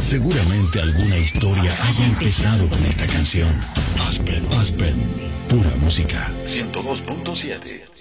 Seguramente alguna historia haya empezado con esta canción. Aspen, pura música. 102.7.